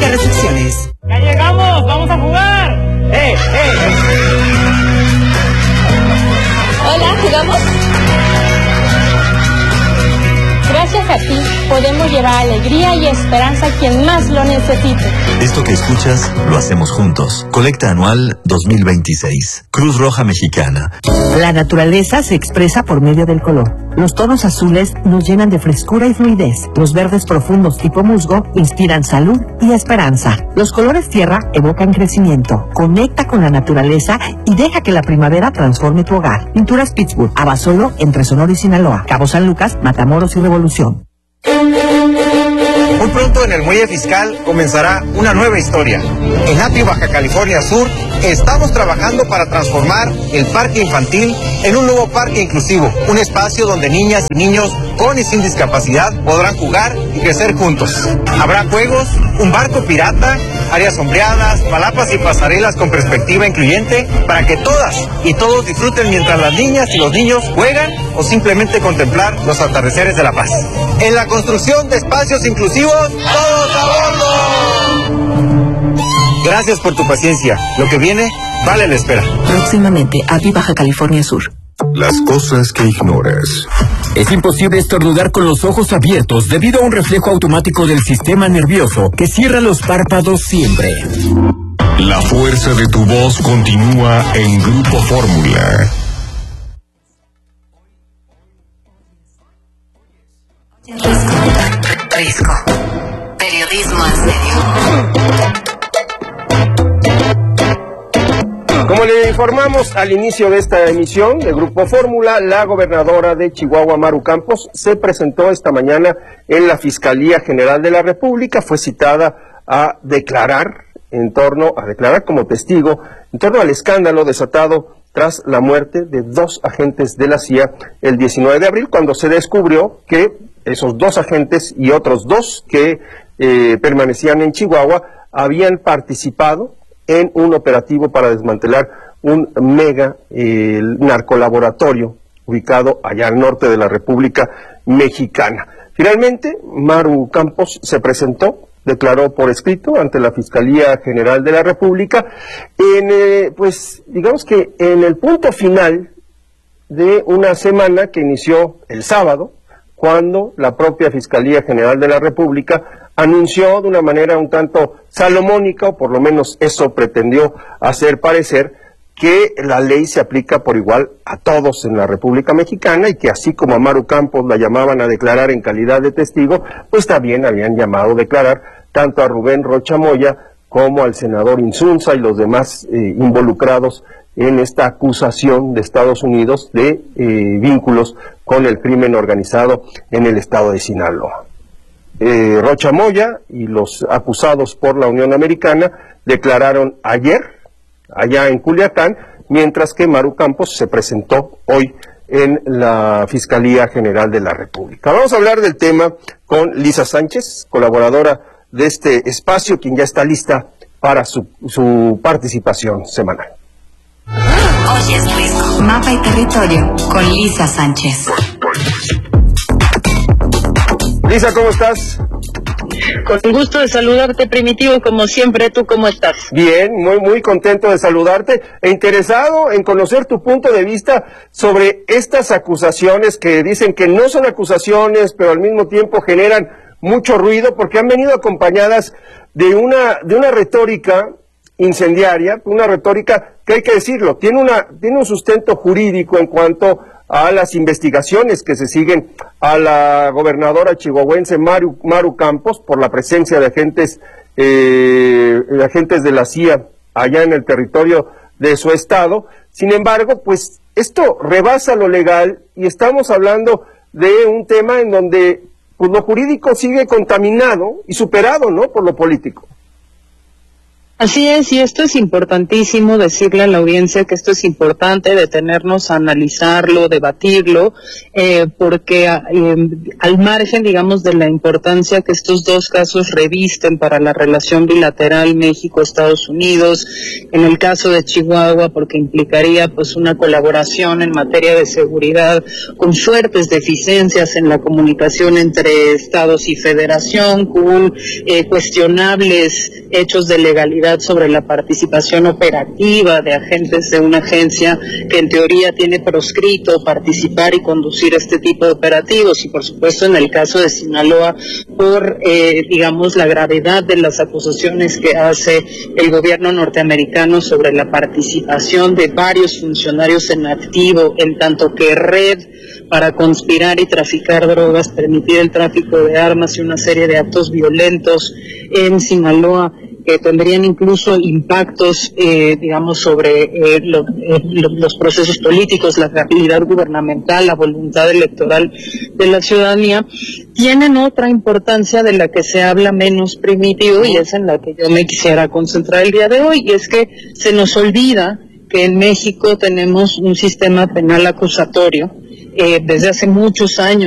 Aplica restricciones. ¡Ya llegamos! ¡Vamos a jugar! Hola, ¿jugamos? Gracias a ti, podemos llevar alegría y esperanza a quien más lo necesite. Esto que escuchas, lo hacemos juntos. Colecta anual 2026. Cruz Roja Mexicana. La naturaleza se expresa por medio del color. Los tonos azules nos llenan de frescura y fluidez. Los verdes profundos tipo musgo inspiran salud y esperanza. Los colores tierra evocan crecimiento. Conecta con la naturaleza y deja que la primavera transforme tu hogar. Pinturas Pittsburgh, Abasolo, entre Sonora y Sinaloa. Cabo San Lucas, Matamoros y Revolución. Muy pronto en el Muelle Fiscal comenzará una nueva historia. En API Baja California Sur estamos trabajando para transformar el parque infantil en un nuevo parque inclusivo, un espacio donde niñas y niños con y sin discapacidad podrán jugar y crecer juntos. Habrá juegos, un barco pirata, áreas sombreadas, palapas y pasarelas con perspectiva incluyente para que todas y todos disfruten mientras las niñas y los niños juegan o simplemente contemplar los atardeceres de La Paz. En la construcción de espacios inclusivos, ¡todos a bordo! Gracias por tu paciencia. Lo que viene vale la espera. Próximamente, API Baja California Sur. Las cosas que ignoras. Es imposible estornudar con los ojos abiertos debido a un reflejo automático del sistema nervioso que cierra los párpados siempre. La fuerza de tu voz continúa en Grupo Fórmula. Risco. Periodismo en serio. Como le informamos al inicio de esta emisión de Grupo Fórmula, la gobernadora de Chihuahua, Maru Campos, se presentó esta mañana en la Fiscalía General de la República. Fue citada a declarar como testigo en torno al escándalo desatado tras la muerte de 2 agentes de la CIA el 19 de abril, cuando se descubrió que esos 2 agentes y otros 2 que permanecían en Chihuahua habían participado en un operativo para desmantelar un mega narcolaboratorio ubicado allá al norte de la República Mexicana. Finalmente, Maru Campos se presentó, declaró por escrito ante la Fiscalía General de la República, digamos que en el punto final de una semana que inició el sábado, cuando la propia Fiscalía General de la República anunció de una manera un tanto salomónica, o por lo menos eso pretendió hacer parecer, que la ley se aplica por igual a todos en la República Mexicana y que así como a Maru Campos la llamaban a declarar en calidad de testigo, pues también habían llamado a declarar tanto a Rubén Rocha Moya como al senador Insunza y los demás involucrados en esta acusación de Estados Unidos de vínculos con el crimen organizado en el estado de Sinaloa. Rocha Moya y los acusados por la Unión Americana declararon ayer, allá en Culiacán, mientras que Maru Campos se presentó hoy en la Fiscalía General de la República. Vamos a hablar del tema con Lisa Sánchez, colaboradora de este espacio, quien ya está lista para su participación semanal. Hoy es Risco. Mapa y territorio con Lisa Sánchez. Lisa, ¿cómo estás? Con gusto de saludarte, Primitivo, como siempre. ¿Tú cómo estás? Bien, muy contento de saludarte e interesado en conocer tu punto de vista sobre estas acusaciones que dicen que no son acusaciones, pero al mismo tiempo generan mucho ruido porque han venido acompañadas de una retórica incendiaria, una retórica que hay que decirlo, tiene un sustento jurídico en cuanto a las investigaciones que se siguen a la gobernadora chihuahuense Maru Campos por la presencia de agentes de la CIA allá en el territorio de su estado. Sin embargo, pues esto rebasa lo legal y estamos hablando de un tema en donde pues lo jurídico sigue contaminado y superado, ¿no?, por lo político. Así es, y esto es importantísimo decirle a la audiencia que esto es importante, detenernos a analizarlo, debatirlo, porque al margen, digamos, de la importancia que estos dos casos revisten para la relación bilateral México-Estados Unidos, en el caso de Chihuahua, porque implicaría pues una colaboración en materia de seguridad con fuertes deficiencias en la comunicación entre estados y federación, con cuestionables hechos de legalidad sobre la participación operativa de agentes de una agencia que en teoría tiene proscrito participar y conducir este tipo de operativos, y por supuesto en el caso de Sinaloa por digamos la gravedad de las acusaciones que hace el gobierno norteamericano sobre la participación de varios funcionarios en activo en tanto que red para conspirar y traficar drogas, permitir el tráfico de armas y una serie de actos violentos en Sinaloa que tendrían incluso impactos, digamos, sobre los procesos políticos, la realidad gubernamental, la voluntad electoral de la ciudadanía, tienen otra importancia de la que se habla menos, Primitivo, y es en la que yo me quisiera concentrar el día de hoy, y es que se nos olvida que en México tenemos un sistema penal acusatorio desde hace muchos años.